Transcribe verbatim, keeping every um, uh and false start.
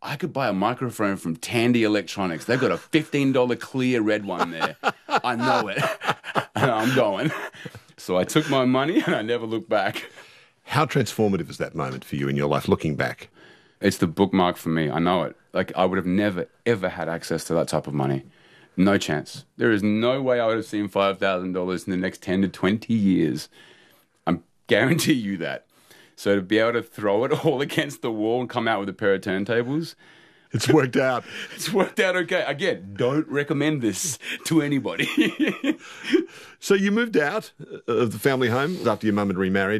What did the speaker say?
I could buy a microphone from Tandy Electronics. They've got a fifteen dollars clear red one there. I know it. And I'm going. So I took my money and I never looked back. How transformative is that moment for you in your life, looking back? It's the bookmark for me. I know it. Like, I would have never, ever had access to that type of money. No chance. There is no way I would have seen five thousand dollars in the next ten to twenty years. I guarantee you that. So to be able to throw it all against the wall and come out with a pair of turntables, it's worked out. It's worked out okay. Again, don't recommend this to anybody. So you moved out of the family home after your mum had remarried.